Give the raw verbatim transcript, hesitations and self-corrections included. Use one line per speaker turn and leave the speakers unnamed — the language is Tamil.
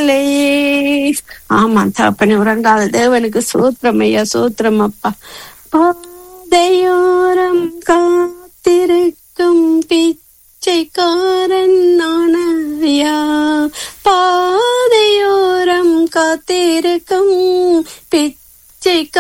விடவில்லையே. ஆமா தகப்பனே, உறங்காத தேவனுக்கு சோத்திரம் ஐயா, சோத்திரம் அப்பா. பாதையோரம் காத்திருக்கும் பிச்சைக்காரன் நானையா, பாதையோரம் காத்திருக்கும் பிச்சை